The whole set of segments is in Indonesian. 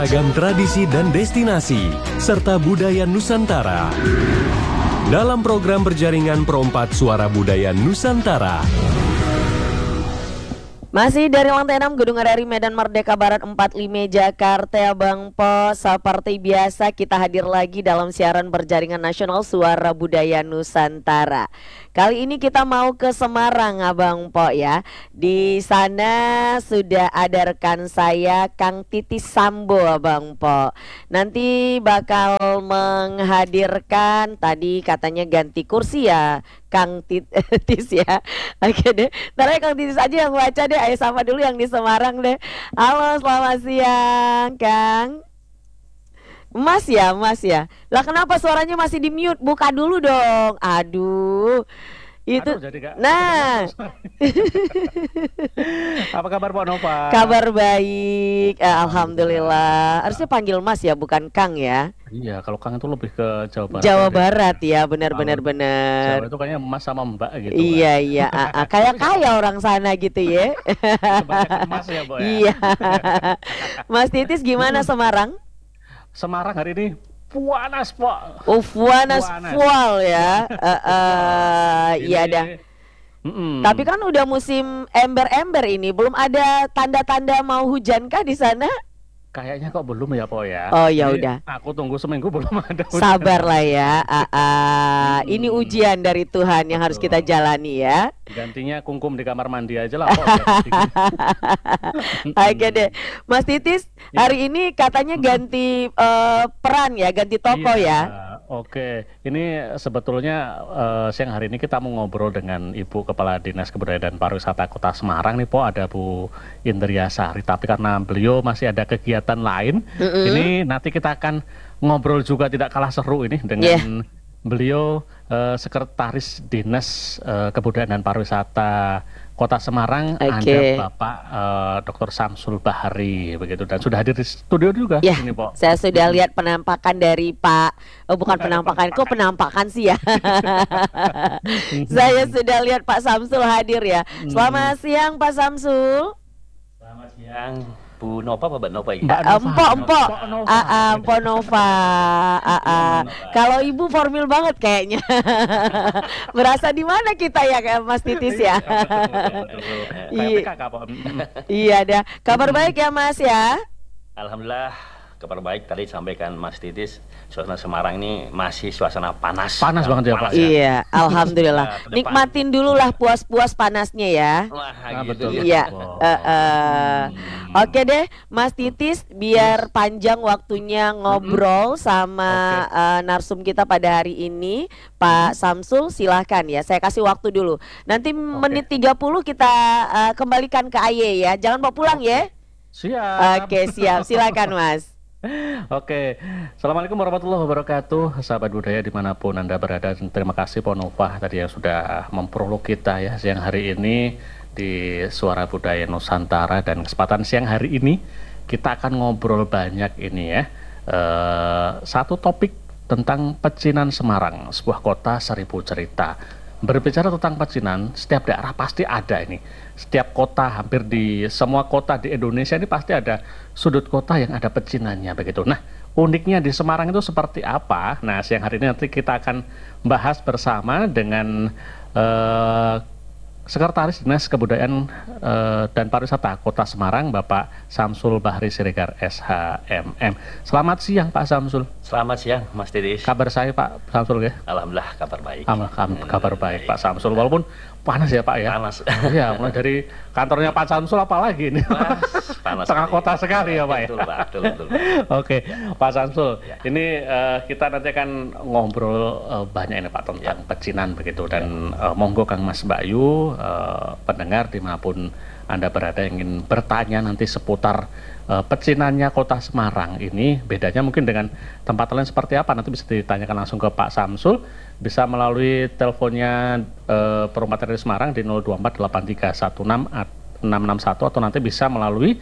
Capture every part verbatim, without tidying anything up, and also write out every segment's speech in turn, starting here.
Beragam tradisi dan destinasi, serta budaya Nusantara. Dalam program berjaringan Perompat Suara Budaya Nusantara. Masih dari lantai enam Gedung R R I Medan Merdeka Barat empat puluh lima Jakarta, Bang Po. Seperti biasa kita hadir lagi dalam siaran berjaringan nasional Suara Budaya Nusantara. Kali ini kita mau ke Semarang, Abang Po ya. Di sana sudah ada rekan saya Kang Titis Sambo, Abang Po. Nanti bakal menghadirkan, tadi katanya ganti kursi ya Kang Titis ya. Oke deh, ntar Kang Titis aja yang baca deh. Ayo sama dulu yang di Semarang deh. Halo, selamat siang Kang. Mas ya, Mas ya. Lah kenapa suaranya masih di mute? Buka dulu dong. Aduh. Itu. Aduh, jadi gak, nah. Apa kabar Pak Nova? Kabar baik. Eh, Alhamdulillah. Harusnya panggil Mas ya, bukan Kang ya. Iya, kalau Kang itu lebih ke Jawa Barat. Jawa Barat ya, benar-benar benar. Jawa itu kayaknya Mas sama Mbak gitu. Iya, kan? Iya, kayak kaya orang sana gitu ya. Kebanyakan Mas ya, Bu ya. Iya. Mas Titis gimana Semarang? Semarang hari ini panas, Pak. Oh, panas full ya. Uh, uh, iya dah. Mm-mm. Tapi kan udah musim ember-ember ini, belum ada tanda-tanda mau hujan kah di sana? Kayaknya kok belum ya, Po ya. Oh ya udah. Aku tunggu seminggu belum ada. Sabarlah ya. Uh, uh, ini ujian dari Tuhan yang harus kita jalani ya. Gantinya kungkum di kamar mandi aja lah, Po. Oke deh, Mas Titis. Hari ini katanya ganti uh, peran ya, ganti toko iya, ya. Oke, ini sebetulnya uh, siang hari ini kita mau ngobrol dengan Ibu Kepala Dinas Kebudayaan dan Pariwisata Kota Semarang nih, Po, ada Bu Indria Sari. Tapi karena beliau masih ada kegiatan lain, mm-hmm. ini nanti kita akan ngobrol juga tidak kalah seru ini dengan yeah. beliau uh, Sekretaris Dinas uh, Kebudayaan dan Pariwisata Kota Semarang, okay. Ada Bapak uh, Doktor Samsul Bahari begitu, dan sudah hadir di studio juga ya, ini, Po. Saya sudah lihat penampakan dari Pak, oh bukan penampakan, kok penampakan sih ya. Saya sudah lihat Pak Samsul hadir ya. Selamat siang Pak Samsul. Selamat siang Bu Nova, apa Mbak Nova ya? Empok, empok, empok Nova. Kalau Ibu formal banget kayaknya. Berasa di mana kita ya, Mas Titis ya? Iya, ada. Kabar baik ya, Mas ya? Alhamdulillah, kabar baik. Tadi sampaikan Mas Titis, suasana Semarang ini masih suasana panas. Panas banget ya, Pak. Iya, alhamdulillah. Nikmatin dulu lah puas-puas panasnya ya. Wah, nah, gitu. betul. Iya. Uh, uh. Oke deh, Mas Titis, biar panjang waktunya ngobrol sama okay. uh, narsum kita pada hari ini, Pak Samsul, silahkan ya. Saya kasih waktu dulu. Nanti okay. menit tiga puluh kita uh, kembalikan ke A Y ya. Jangan bawa pulang okay. ya. Siap. Oke, siap. Silakan, Mas. Oke, Assalamualaikum warahmatullahi wabarakatuh, sahabat budaya dimanapun Anda berada. Terima kasih Po Nova tadi yang sudah memprolog kita ya siang hari ini di Suara Budaya Nusantara. Dan kesempatan siang hari ini kita akan ngobrol banyak ini ya, e, satu topik tentang pecinan Semarang, sebuah kota seribu cerita. Berbicara tentang pecinan, setiap daerah pasti ada ini. Setiap kota, hampir di semua kota di Indonesia ini pasti ada sudut kota yang ada pecinannya begitu. Nah, uniknya di Semarang itu seperti apa? Nah, siang hari ini nanti kita akan bahas bersama dengan uh, Sekretaris Dinas Kebudayaan uh, dan Pariwisata Kota Semarang, Bapak Samsul Bahari Siregar S H M M. Selamat siang Pak Samsul. Selamat siang Mas Titis. Kabar saya Pak Samsul ya? Alhamdulillah kabar baik. Alhamdulillah kabar baik Pak Samsul, walaupun panas ya Pak ya? Panas. Iya, mulai dari kantornya Pak Samsul apalagi ini. Panas, panas tengah kota sekali ya Pak ya? Betul Pak, betul, betul. Oke, ya. Pak Samsul, ya. ini uh, kita nanti akan ngobrol uh, banyak ini Pak tentang ya. pecinan begitu. Dan ya. uh, monggo Kang Mas Bayu, uh, pendengar dimanapun Anda berada yang ingin bertanya nanti seputar uh, pecinannya Kota Semarang ini, bedanya mungkin dengan tempat lain seperti apa, nanti bisa ditanyakan langsung ke Pak Samsul. Bisa melalui teleponnya uh, Perompat R R I Semarang di nol dua empat delapan tiga satu enam enam enam satu, atau nanti bisa melalui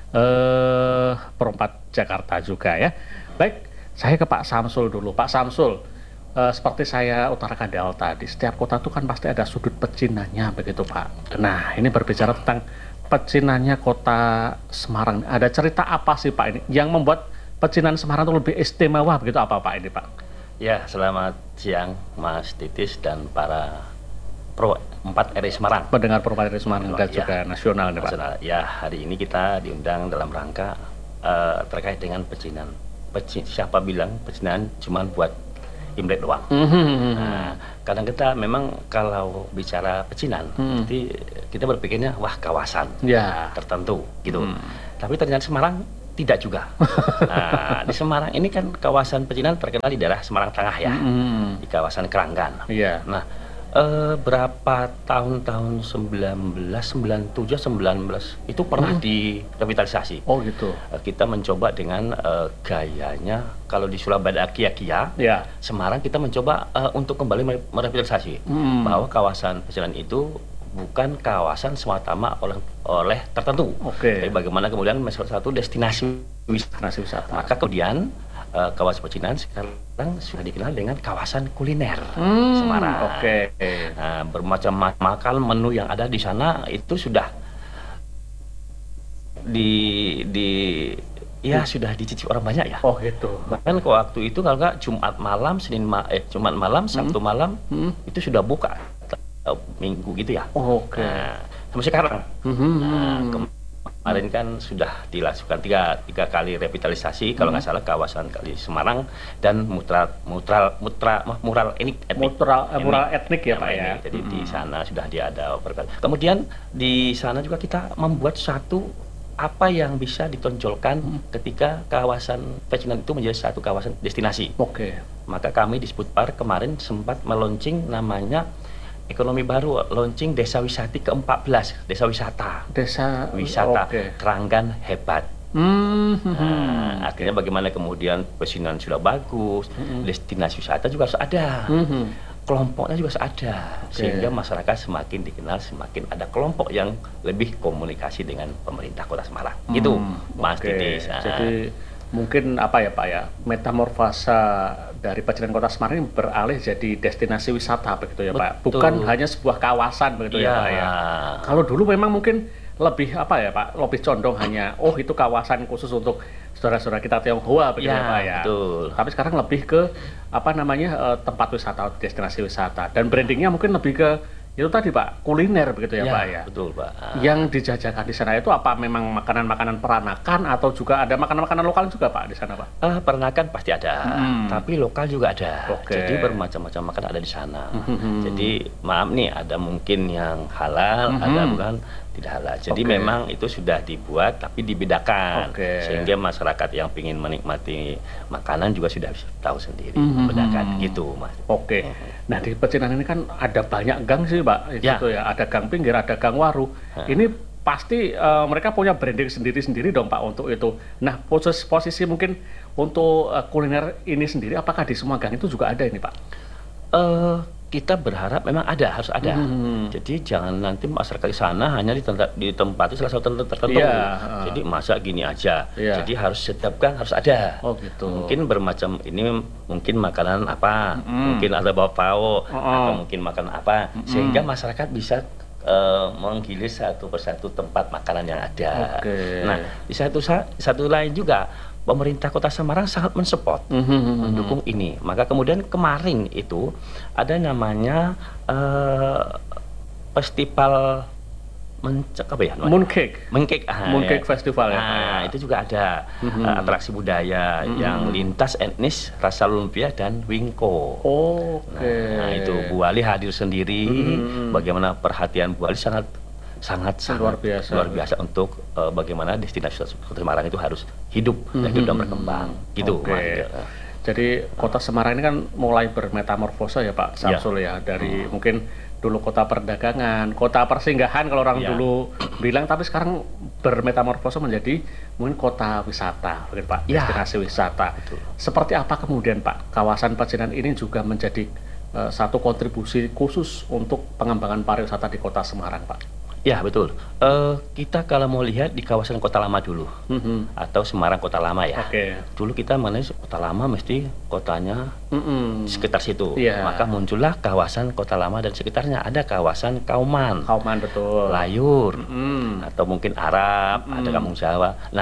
uh, Perompat Jakarta juga ya. Baik, saya ke Pak Samsul dulu. Pak Samsul, uh, seperti saya utarakan di awal tadi, setiap kota itu kan pasti ada sudut pecinannya begitu Pak. Nah, ini berbicara tentang pecinannya Kota Semarang. Ada cerita apa sih Pak ini yang membuat pecinan Semarang itu lebih istimewa begitu apa Pak ini Pak? Ya, selamat siang Mas Titis dan para Pro empat R I Semarang. Pendengar Pro empat R I Semarang dan ya, juga nasional nih Pak. Nasional. Ya, hari ini kita diundang dalam rangka uh, terkait dengan pecinan. Peci, siapa bilang pecinan cuma buat Imlek doang. Mm-hmm. Nah, kadang kita memang kalau bicara pecinan, mm. jadi kita berpikirnya wah kawasan yeah. tertentu gitu. Mm. Tapi ternyata Semarang tidak juga. Nah, di Semarang ini kan kawasan pecinan terkenal di daerah Semarang Tengah ya, mm-hmm. di kawasan Keranggan. Yeah. Nah, eh, berapa tahun-tahun sembilan belas sembilan puluh tujuh sembilan belas itu pernah mm. direvitalisasi. Oh gitu. Eh, kita mencoba dengan eh, gayanya kalau di Surabaya Kia-Kia, yeah. Semarang kita mencoba eh, untuk kembali merevitalisasi mm. bahwa kawasan pecinan itu bukan kawasan semata-mata oleh oleh tertentu. Okay. Tapi bagaimana kemudian salah satu destinasi wisata. wisata. Maka kemudian uh, kawasan pecinan sekarang sudah dikenal dengan kawasan kuliner hmm, Semarang. Oke. Okay. Nah, bermacam-macam menu yang ada di sana itu sudah di di ya hmm. sudah dicicip orang banyak ya. Oh gitu. Bahkan waktu itu kalau nggak Jumat malam, Senin ma eh Jumat malam, Sabtu hmm. malam hmm. itu sudah buka. Minggu gitu ya. Oh, oke. Okay. Nah, sampai sekarang. Mm-hmm. Nah, kemarin kan sudah dilakukan tiga, tiga kali revitalisasi mm-hmm. kalau nggak salah kawasan kali Semarang dan mutra mutra mutra mural etnik. Mural eh, mural etnik ya Pak ya. Jadi mm-hmm. di sana sudah diada. Kemudian di sana juga kita membuat satu apa yang bisa ditonjolkan mm-hmm. ketika kawasan pecinan itu menjadi satu kawasan destinasi. Oke. Okay. Maka kami di Sputpar kemarin sempat meluncing namanya ekonomi baru, launching desa wisata ke empat belas, desa wisata. Desa wisata okay. Keranggan hebat. Mm-hmm. Nah, akhirnya bagaimana kemudian pecinan sudah bagus, mm-hmm. destinasi wisata juga harus ada. Mm-hmm. Kelompoknya juga harus ada. Okay. Sehingga masyarakat semakin dikenal, semakin ada kelompok yang lebih komunikasi dengan pemerintah Kota Semarang. Mm, gitu, Mas okay. Titis. Nah. Jadi mungkin apa ya Pak ya, metamorfosa dari pecinan Kota Semarang ini beralih jadi destinasi wisata begitu ya Pak. Betul. Bukan hanya sebuah kawasan begitu ya, ya Pak ya. Kalau dulu memang mungkin lebih apa ya Pak, lebih condong hanya oh itu kawasan khusus untuk saudara-saudara kita Tionghoa begitu ya, ya Pak ya. Betul. Tapi sekarang lebih ke apa namanya tempat wisata, destinasi wisata dan brandingnya mungkin lebih ke itu tadi Pak, kuliner begitu ya, ya Pak ya. Betul Pak. Ah. Yang dijajakan di sana itu apa memang makanan-makanan peranakan atau juga ada makanan-makanan lokal juga Pak di sana Pak? Uh, peranakan pasti ada, hmm. tapi lokal juga ada. Okay. Jadi bermacam-macam makanan ada di sana. Hmm. Jadi maaf nih ada mungkin yang halal, hmm. ada bukan tidak halal. Jadi okay. memang itu sudah dibuat tapi dibedakan okay. sehingga masyarakat yang ingin menikmati makanan juga sudah tahu sendiri hmm. membedakan gitu Mas. Oke. Okay. Hmm. Nah di pecinan ini kan ada banyak gang sih Pak, ya. Itu ya, ada gang pinggir, ada gang waru. Hmm. Ini pasti uh, mereka punya branding sendiri-sendiri dong Pak untuk itu. Nah posisi, posisi mungkin untuk uh, kuliner ini sendiri, apakah di semua gang itu juga ada ini Pak? Uh, kita berharap memang ada, harus ada. Hmm. Jadi jangan nanti masyarakat di sana hanya di tempat di tempat salah satu tertentu. Yeah, uh. Jadi masa gini aja. Yeah. Jadi harus setiap gang harus ada. Oh gitu. Mungkin bermacam ini mungkin makanan apa, mm. mungkin ada bapao, uh -uh. atau mungkin makanan apa, mm. sehingga masyarakat bisa uh, menggilir satu persatu tempat makanan yang ada. Okay. Nah, di satu satu lain juga pemerintah Kota Semarang sangat mensupport, mm-hmm. mendukung ini. Maka kemudian kemarin itu ada namanya uh, festival mencek apa ya? Mooncake. Mooncake. Ah, Mooncake ya. Festival ya. Nah, itu juga ada mm-hmm. uh, atraksi budaya mm-hmm. yang lintas etnis, rasa lumpia dan wingko. Oh, oke. Okay. Nah, itu Bu Wali hadir sendiri. Mm-hmm. Bagaimana perhatian Bu Wali sangat sangat sangat luar biasa, luar biasa untuk uh, bagaimana destinasi Kota Semarang itu harus hidup mm-hmm. dan hidup dan berkembang gitu. Okay. Jadi Kota Semarang ini kan mulai bermetamorfosa ya Pak Samsul ya, ya dari hmm. mungkin dulu kota perdagangan, kota persinggahan kalau orang ya. dulu bilang, tapi sekarang bermetamorfosa menjadi mungkin kota wisata, begitu Pak, ya. destinasi wisata. Betul. Seperti apa kemudian Pak kawasan pecinan ini juga menjadi uh, satu kontribusi khusus untuk pengembangan pariwisata di Kota Semarang Pak? Ya betul. Uh, kita kalau mau lihat di kawasan Kota Lama dulu, mm-hmm. atau Semarang Kota Lama ya. Okay. Dulu kita mengenai Kota Lama mesti kotanya mm-hmm. sekitar situ. Yeah. Maka muncullah kawasan Kota Lama dan sekitarnya. Ada kawasan Kauman, Kauman betul. Layur, mm-hmm. atau mungkin Arab, mm-hmm. ada Kampung Jawa. Nah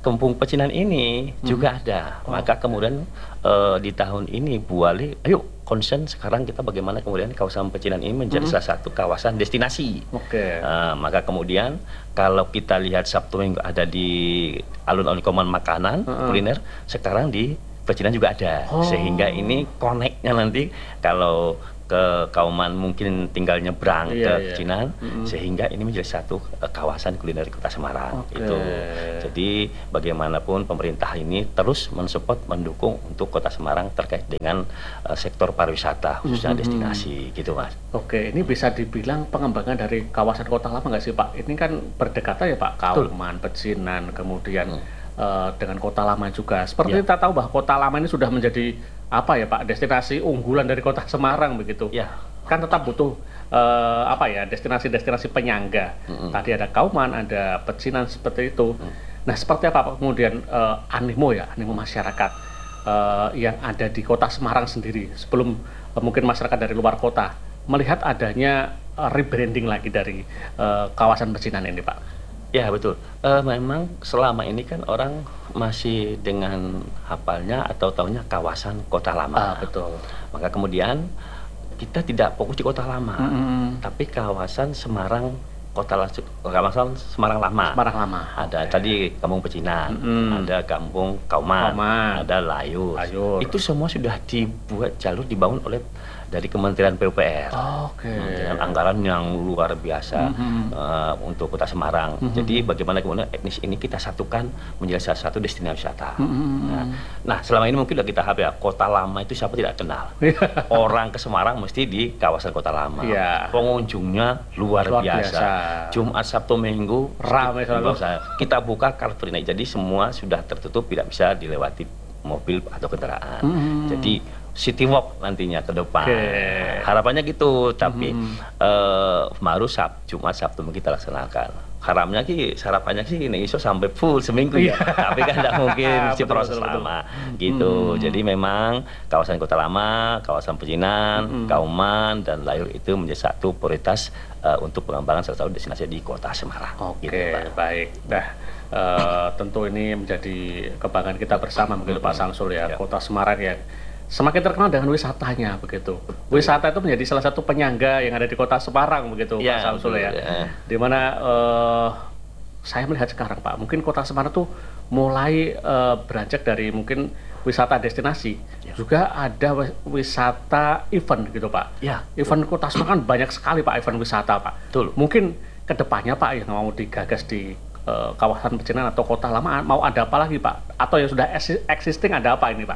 Kampung Pecinan ini hmm. juga ada. Oh, Maka kemudian uh, di tahun ini Bu Wali, ayo concern sekarang kita bagaimana kemudian kawasan Pecinan ini menjadi hmm. salah satu kawasan destinasi. Oke. Okay. Uh, maka kemudian kalau kita lihat Sabtu Minggu ada di alun-alun Kauman makanan uh -uh. kuliner, sekarang di Pecinan juga ada. Oh. Sehingga ini connect-nya nanti kalau ke Kauman mungkin tinggal nyebrang iya, ke iya. Pecinan, mm-hmm. sehingga ini menjadi satu uh, kawasan kuliner di Kota Semarang. Okay. Itu. Jadi bagaimanapun pemerintah ini terus mensupport, mendukung untuk Kota Semarang terkait dengan uh, sektor pariwisata khususnya mm-hmm. destinasi, gitu Mas. Oke, ini bisa dibilang pengembangan dari kawasan Kota Lama nggak sih Pak? Ini kan berdekatan ya Pak, Kauman, Pecinan, kemudian hmm. uh, dengan Kota Lama juga. Seperti ya. Kita tahu bahwa Kota Lama ini sudah menjadi apa ya Pak, destinasi unggulan dari Kota Semarang begitu. Ya. Kan tetap butuh uh, apa ya, destinasi-destinasi penyangga. Mm-hmm. Tadi ada Kauman, ada Pecinan seperti itu. Mm. Nah, seperti apa Pak kemudian uh, animo ya, animo masyarakat uh, yang ada di Kota Semarang sendiri sebelum uh, mungkin masyarakat dari luar kota melihat adanya uh, rebranding lagi dari uh, kawasan Pecinan ini Pak? Ya betul, uh, memang selama ini kan orang masih dengan hafalnya atau tahunya kawasan Kota Lama. Ah, betul. Maka kemudian kita tidak fokus di Kota Lama, mm-hmm. tapi kawasan Semarang, Kota kawasan Semarang Lama. Semarang Lama. Ada okay. tadi Kampung Pecinan, mm-hmm. ada Kampung Kauman, Kauman. Ada Layur. Layur. Itu semua sudah dibuat jalur dibangun oleh dari Kementerian P U P R, oh, okay. dengan anggaran yang luar biasa mm-hmm. uh, untuk Kota Semarang. Mm-hmm. Jadi bagaimana kemudian etnis ini kita satukan menjadi salah satu destinasi wisata. Mm-hmm. Nah, nah selama ini mungkin udah kita hafal ya, Kota Lama itu siapa tidak kenal. Orang ke Semarang mesti di kawasan Kota Lama. Yeah. Pengunjungnya luar, luar biasa. biasa. Jumat, Sabtu, Minggu ramai selalu. Kita buka Car Free Night, jadi semua sudah tertutup, tidak bisa dilewati mobil atau kendaraan. Mm-hmm. Jadi City Walk nantinya ke depan. Okay. Harapannya gitu, tapi mm-hmm. uh, baru Sab, Jumat, Sabtu kita laksanakan. Haramnya ki, sarapannya sih ini iso sampai full seminggu ya. Tapi kan tidak mungkin si proses betul, lama betul. Gitu. Mm-hmm. Jadi memang kawasan Kota Lama, kawasan Pecinan, mm-hmm. Kauman dan Layur itu menjadi satu prioritas uh, untuk pengembangan salah satu destinasi di Kota Semarang. Oke, okay, gitu, baik. Nah, uh, tentu ini menjadi kebanggaan kita bersama begitu mm-hmm. Pak Samsul ya, ya. Kota Semarang ya semakin terkenal dengan wisatanya begitu. Wisata itu menjadi salah satu penyangga yang ada di Kota Semarang begitu ya, Pak Samsul ya. ya. Dimana uh, saya melihat sekarang Pak, mungkin Kota Semarang tuh mulai uh, beranjak dari mungkin wisata destinasi, ya. Juga ada wisata event gitu Pak. Ya. Event Kota Semarang kan banyak sekali Pak, event wisata Pak. Betul. Mungkin kedepannya Pak yang mau digagas di uh, kawasan Pecinan atau Kota Lama mau ada apa lagi Pak? Atau yang sudah existing ada apa ini Pak?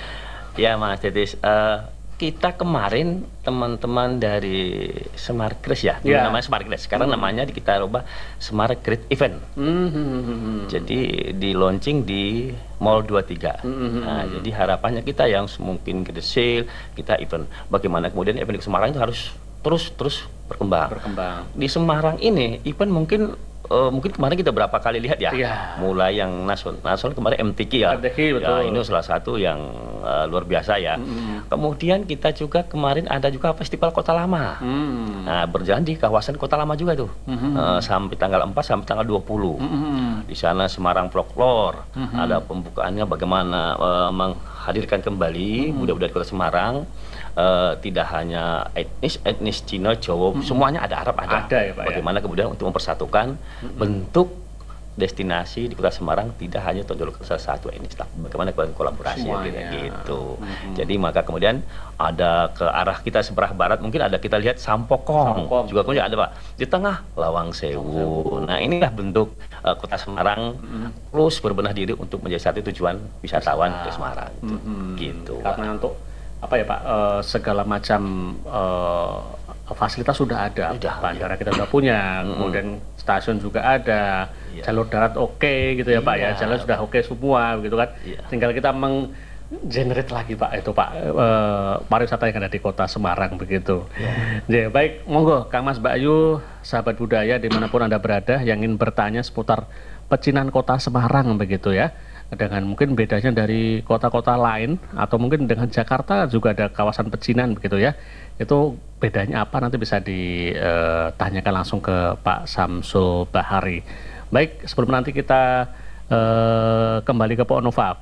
Ya Mas Detis, uh, kita kemarin teman-teman dari Smart Grace ya, dulu yeah. namanya Smart Grace, sekarang mm-hmm. namanya kita rubah Smart Great Event. Mm-hmm. Jadi di launching di Mall dua puluh tiga. Mm-hmm. Nah, jadi harapannya kita yang mungkin gede sale, kita event. Bagaimana kemudian event di Semarang itu harus terus terus berkembang. Berkembang. Di Semarang ini event mungkin Uh, mungkin kemarin kita berapa kali lihat ya, yeah. mulai yang nasional, nasional kemarin M T Q ya, M T Q, betul. Ya ini salah satu yang uh, luar biasa ya. Mm-hmm. Kemudian kita juga kemarin ada juga Festival Kota Lama, mm-hmm. nah, berjalan di kawasan Kota Lama juga tuh, mm-hmm. uh, sampai tanggal empat sampai tanggal dua puluh. Mm-hmm. Di sana Semarang Folklore, mm-hmm. ada pembukaannya bagaimana uh, menghadirkan kembali mm-hmm. budaya-budaya Kota Semarang. Uh, tidak hanya etnis, etnis Cina, Jawa, hmm. semuanya ada, Arab ada. ada ya, Pak, bagaimana ya? Kemudian untuk mempersatukan hmm. bentuk destinasi di Kota Semarang tidak hanya tonjolkan salah satu etnis, tapi bagaimana kolaborasi gitu. Hmm. Jadi maka kemudian ada ke arah kita sebelah barat mungkin ada kita lihat Sampokong, Sampokong. Juga kemudian ada Pak di tengah Lawang Sewu. Nah inilah bentuk uh, Kota Semarang hmm. terus berbenah diri untuk menjadi satu tujuan wisatawan ke Semarang. Hmm. Gitu. Karena Pak. Untuk apa ya Pak, uh, segala macam uh, fasilitas sudah ada, sudah, bandara ya. Kita sudah punya, mm-hmm. kemudian stasiun juga ada, ya. Jalur darat oke okay, gitu ya, ya Pak ya, jalan sudah oke okay semua gitu kan, ya. Tinggal kita meng-generate lagi Pak itu Pak uh, pariwisata yang ada di Kota Semarang begitu. Ya. Ya, baik, monggo Kang Mas Mbak Ayu, sahabat budaya dimanapun Anda berada yang ingin bertanya seputar Pecinan Kota Semarang begitu ya. Dengan mungkin bedanya dari kota-kota lain atau mungkin dengan Jakarta juga ada kawasan Pecinan begitu ya, itu bedanya apa nanti bisa ditanyakan langsung ke Pak Samsul Bahari. Baik, sebelum nanti kita Uh, kembali ke Pak Nova,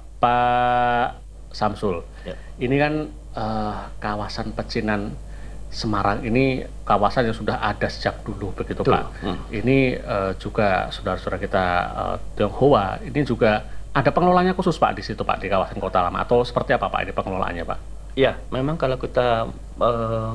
Pak Samsul. Ya. Ini kan uh, kawasan pecinan Semarang ini kawasan yang sudah ada sejak dulu begitu Tuh. Pak. Hmm. Ini uh, juga saudara-saudara kita uh, Tionghoa ini juga ada pengelolanya khusus Pak di situ Pak, di kawasan Kota Lama, atau seperti apa Pak ini pengelolaannya Pak? Ya, memang kalau kita uh,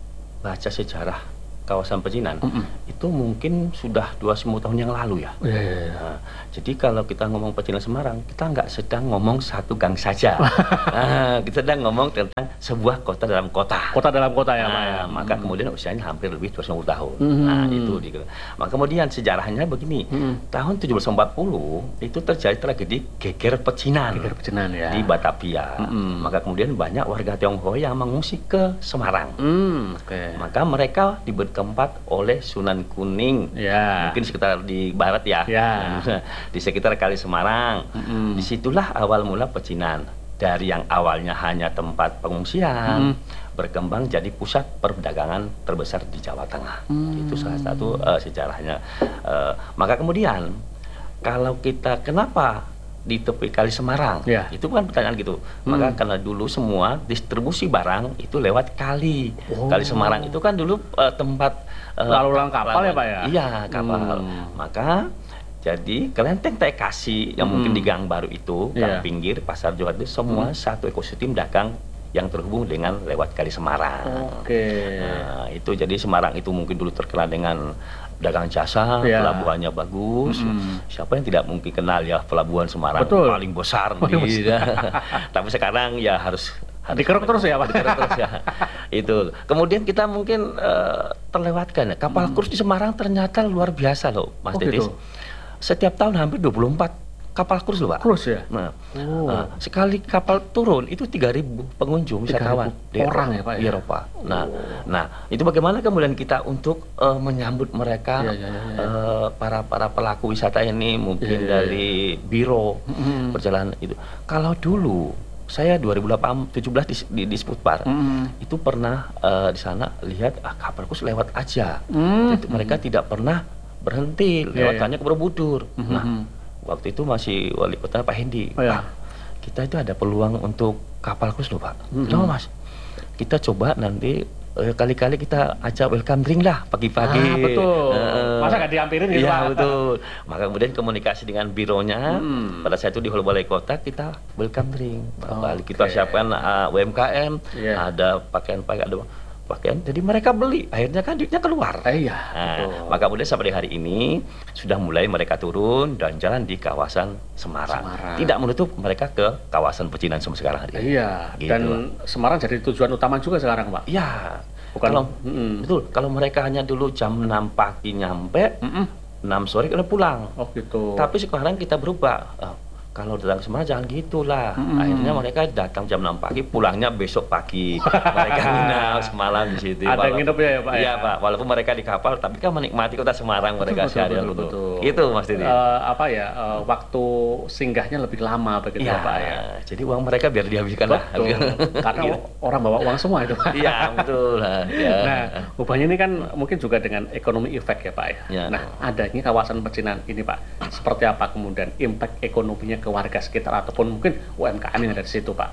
baca sejarah kawasan pecinan, mm -mm. itu mungkin sudah dua puluh tahun yang lalu ya. Yeah, yeah, yeah. Nah, jadi kalau kita ngomong pecinan Semarang, kita nggak sedang ngomong satu gang saja. Nah, kita sedang ngomong tentang sebuah kota dalam kota. Kota dalam kota ya, nah, Pak ya. Maka mm. kemudian usianya hampir lebih dua puluh tahun. Mm. Nah, itu gitu. Maka kemudian sejarahnya begini. Mm. Tahun tujuh belas empat puluh itu terjadi tragedi geger pecinan. Geger pecinan ya. Di Batavia. Mm. Maka kemudian banyak warga Tionghoa yang mengungsi ke Semarang. Mm. Okay. Maka mereka diberi tempat oleh Sunan Kuning, ya. mungkin sekitar di barat ya, ya. di sekitar Kali Semarang. Mm-hmm. Disitulah awal mula pecinan. Dari yang awalnya hanya tempat pengungsian, mm. berkembang jadi pusat perdagangan terbesar di Jawa Tengah. Mm. Itu salah satu uh, sejarahnya. Uh, maka kemudian kalau kita kenapa di tepi Kali Semarang, ya. Itu kan pertanyaan gitu. Hmm. Maka karena dulu semua distribusi barang itu lewat kali. Oh. Kali Semarang itu kan dulu uh, tempat uh, lalu lalang kapal ya Pak ya? Iya, kapal. Hmm. Maka jadi kelenteng T K S I yang hmm. mungkin di Gang Baru itu, Gang yeah. Pinggir, Pasar Johar itu semua hmm. satu ekosistem dagang yang terhubung dengan lewat Kali Semarang. Oke. Okay. Nah, itu jadi Semarang itu mungkin dulu terkenal dengan dagang jasa, yeah. pelabuhannya bagus. Mm-hmm. Siapa yang tidak mungkin kenal ya pelabuhan Semarang? Betul. Paling besar nih. Tapi sekarang ya harus dikeruk terus ya Pak. Dikeruk terus ya. Itu. Kemudian kita mungkin uh, terlewatkan ya. Kapal mm. krus di Semarang ternyata luar biasa loh, Mas oh, Titis. Gitu. Setiap tahun hampir dua puluh empat kapal krus loh Pak. Krus ya? Nah, oh. nah, sekali kapal turun itu tiga ribu pengunjung wisatawan di orang ya Pak ya? Di Eropa. Nah, oh. nah itu bagaimana kemudian kita untuk uh, menyambut mereka ya, ya, ya, ya. Uh, para para pelaku wisata ini mungkin ya, ya, ya. dari biro mm-hmm. perjalanan itu. Kalau dulu saya dua ribu tujuh belas di, di, di Sputbar mm-hmm. itu pernah uh, di sana lihat ah, kapal krus lewat aja. Mm-hmm. Jadi, mereka tidak pernah berhenti lewatannya ya, ya. ke Borobudur. Mm-hmm. Nah, waktu itu masih wali kota Pak Hendi. Oh, ya. Pak, kita itu ada peluang untuk kapal krus loh Pak. Mm-hmm. Loh Mas, kita coba nanti eh, kali-kali kita ajak welcome drink lah pagi-pagi. Ah, betul. Uh, Masa nggak diampirin gitu iya, Pak? Betul. Maka kemudian komunikasi dengan bironya. Hmm. Pada saat itu di Hall Balai Kota kita welcome drink. Oh, kita okay. siapkan uh, U M K M, yeah. ada pakaian-pakaian, ada pakaian, jadi mereka beli, akhirnya kan duitnya keluar. Eh, iya. Nah, maka kemudian sampai hari ini sudah mulai mereka turun dan jalan di kawasan Semarang. Semarang. Tidak menutup mereka ke kawasan pecinan sampai sekarang hari ini. Iya. Gitu. Dan Semarang jadi tujuan utama juga sekarang Pak. Iya. Bukan. Kalau mm, betul, kalau mereka hanya dulu jam enam pagi nyampe, mm -mm. enam sore kena pulang. Oh gitu. Tapi sekarang kita berubah. Uh, Kalau datang ke Semarang jangan gitulah. Mm-hmm. Akhirnya mereka datang jam enam pagi, pulangnya besok pagi. Mereka nginap semalam di situ. Ada nginep ya, ya Pak? Iya ya? Pak, walaupun mereka di kapal, tapi kan menikmati kota Semarang mereka seharian. Betul, betul, betul. Itu Mas Didi. Uh, apa ya, uh, waktu singgahnya lebih lama begitu ya, Pak ya? Jadi uang mereka biar dihabiskan lah. Karena gitu. Orang bawa uang semua itu Pak. Iya betul lah. Ya. Nah, ubahnya ini kan mungkin juga dengan ekonomi efek ya Pak ya? Ya. Nah, adanya kawasan pecinan ini Pak, seperti apa kemudian impact ekonominya ke warga sekitar ataupun mungkin U M K M yang ada di situ Pak?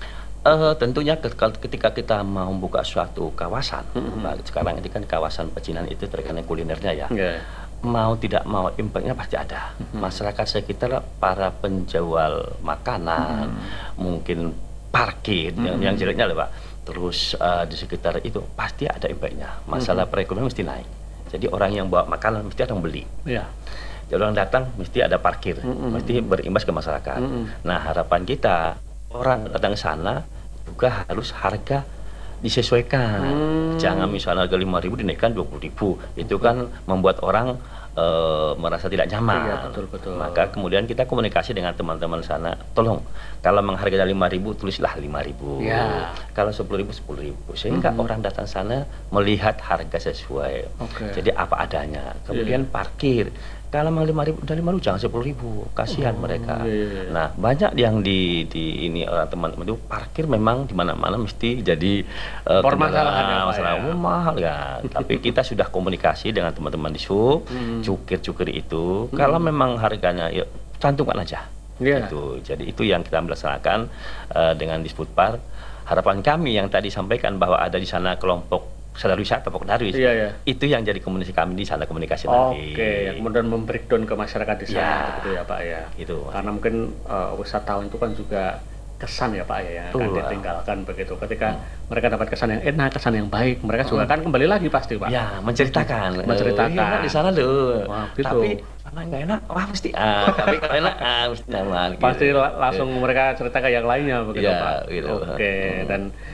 Uh, tentunya ketika kita mau membuka suatu kawasan, mm-hmm. nah, sekarang ini kan kawasan pecinan itu terkait kulinernya ya, yeah. mau tidak mau impactnya pasti ada. Mm-hmm. Masyarakat sekitar, para penjual makanan, mm-hmm. mungkin parkir, mm-hmm. yang, yang jeleknya lah Pak, terus uh, di sekitar itu pasti ada impactnya. Masalah mm-hmm. perekonomian mesti naik. Jadi orang yang bawa makanan mesti ada yang beli. Yeah. Jadi orang datang mesti ada parkir, mm-hmm. mesti berimbas ke masyarakat. Mm-hmm. Nah harapan kita orang datang ke sana juga harus harga disesuaikan. Mm. Jangan misalnya harga lima ribu dinaikkan dua puluh ribu, itu kan membuat orang uh, merasa tidak nyaman. Iya, betul, betul. Maka kemudian kita komunikasi dengan teman-teman sana, tolong kalau menghargai lima ribu tulislah lima ribu. Yeah. Kalau sepuluh ribu sepuluh ribu, sehingga mm-hmm. orang datang sana melihat harga sesuai. Okay. Jadi apa adanya. Kemudian yeah. parkir. Kalau memang lima ribu, udah lima ribu jangan sepuluh ribu, kasihan oh, mereka. Iya, iya. Nah banyak yang di, di ini orang teman-teman itu parkir memang di mana-mana mesti jadi uh, masalah masalah ya. umum mahal ya. Tapi kita sudah komunikasi dengan teman-teman di sub, hmm. cukir-cukir itu. Hmm. Kalau memang harganya ya, cantumkan aja. Iya. Itu. Jadi itu yang kita melaksanakan uh, dengan Disputpar. Harapan kami yang tadi sampaikan bahwa ada di sana kelompok sadar wisata, Pokdarwis. Iya, iya. Itu yang jadi komunikasi kami di sana, komunikasi Oke, nanti. yang kemudian membreakdown ke masyarakat di sana, Ya. begitu ya Pak ya. Itu. Karena mungkin uh, wisatawan itu kan juga kesan ya Pak ya yang akan Betul. ditinggalkan begitu. Ketika Hmm. mereka dapat kesan yang enak, kesan yang baik, mereka juga akan kembali lagi pasti Pak. Ya, menceritakan. Menceritakan. Eh, enak di sana loh. Wah, gitu. Tapi sana nggak enak, wah mesti ah. Tapi kalau enak, ah mesti nyaman. Pasti gitu. la- langsung mereka cerita ke yang lainnya begitu Ya, Pak. gitu. Oke, Hmm. dan